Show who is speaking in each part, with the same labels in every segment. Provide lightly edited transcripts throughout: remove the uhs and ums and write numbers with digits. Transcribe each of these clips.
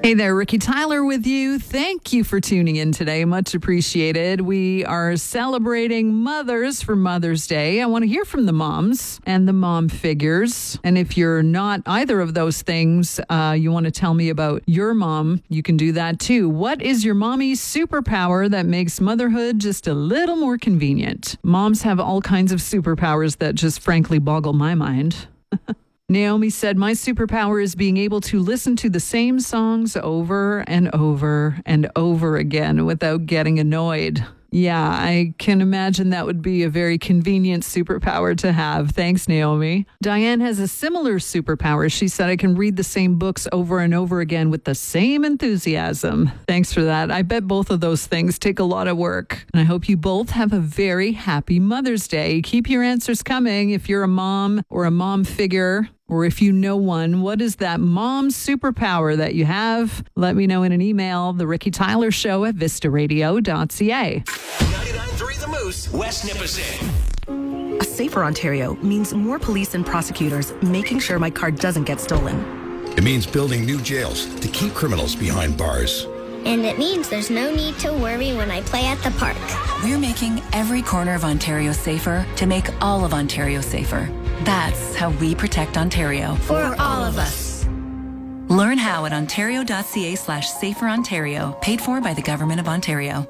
Speaker 1: Hey there, Ricky Tyler with you. Thank you for tuning in today. Much appreciated. We are celebrating mothers for Mother's Day. I want to hear from the moms and the mom figures. And if you're not either of those things, you want to tell me about your mom, you can do that too. What is your mommy's superpower that makes motherhood just a little more convenient? Moms have all kinds of superpowers that just frankly boggle my mind. Naomi said, my superpower is being able to listen to the same songs over and over and over again without getting annoyed. Yeah, I can imagine that would be a very convenient superpower to have. Thanks, Naomi. Diane has a similar superpower. She said, I can read the same books over and over again with the same enthusiasm. Thanks for that. I bet both of those things take a lot of work. And I hope you both have a very happy Mother's Day. Keep your answers coming. If you're a mom or a mom figure, or if you know one, what is that mom superpower that you have? Let me know in an email, The Ricky Tyler Show at vistaradio.ca.
Speaker 2: 99.3 The Moose, West Nipissing.
Speaker 3: A safer Ontario means more police and prosecutors making sure my car doesn't get stolen.
Speaker 4: It means building new jails to keep criminals behind bars.
Speaker 5: And it means there's no need to worry when I play at the park.
Speaker 6: We're making every corner of Ontario safer to make all of Ontario safer. That's how we protect Ontario.
Speaker 5: For all of us.
Speaker 6: Learn how at ontario.ca/saferontario, paid for by the Government of Ontario.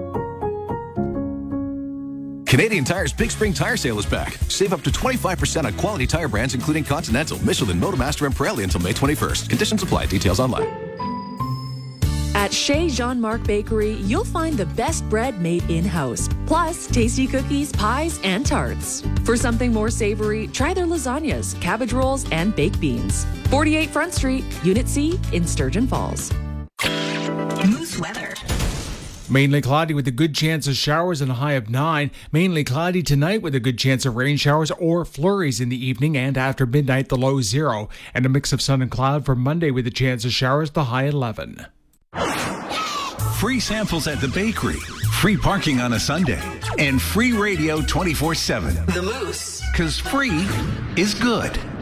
Speaker 7: Canadian Tire's Big Spring Tire Sale is back. Save up to 25% on quality tire brands including Continental, Michelin, Motomaster, and Pirelli until May 21st. Conditions apply. Details online.
Speaker 8: At Chez Jean-Marc Bakery, you'll find the best bread made in-house, plus tasty cookies, pies, and tarts. For something more savory, try their lasagnas, cabbage rolls, and baked beans. 48 Front Street, Unit C in Sturgeon Falls.
Speaker 6: Moose weather.
Speaker 9: Mainly cloudy with a good chance of showers and a high of 9. Mainly cloudy tonight with a good chance of rain showers or flurries in the evening, and after midnight the low 0. And a mix of sun and cloud for Monday with a chance of showers, the high 11.
Speaker 2: Free samples at the bakery, free parking on a Sunday, and free radio 24/7.
Speaker 6: The Moose.
Speaker 2: 'Cause free is good.